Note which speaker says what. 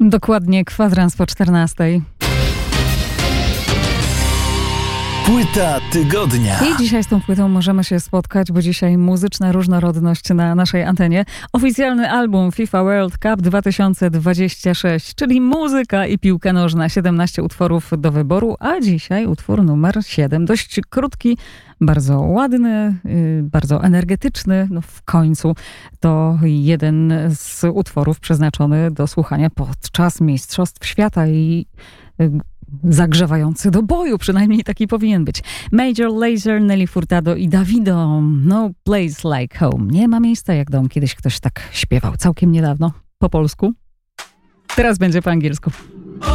Speaker 1: Dokładnie kwadrans po 14.
Speaker 2: Płyta tygodnia.
Speaker 1: I dzisiaj z tą płytą możemy się spotkać, bo dzisiaj muzyczna różnorodność na naszej antenie. Oficjalny album FIFA World Cup 2026, czyli muzyka i piłka nożna. 17 utworów do wyboru, a dzisiaj utwór numer 7. Dość krótki, bardzo ładny, bardzo energetyczny. No w końcu to jeden z utworów przeznaczony do słuchania podczas Mistrzostw Świata i zagrzewający do boju, przynajmniej taki powinien być. Major Lazer, Nelly Furtado i Davido. No place like home. Nie ma miejsca jak dom. Kiedyś ktoś tak śpiewał całkiem niedawno po polsku. Teraz będzie po angielsku.